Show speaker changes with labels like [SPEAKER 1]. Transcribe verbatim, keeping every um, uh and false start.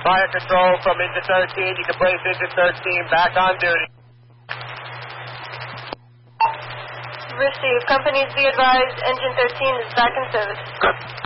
[SPEAKER 1] Fire control from engine thirteen. You can place engine thirteen back on duty.
[SPEAKER 2] Received. Companies be advised, engine thirteen is back in service.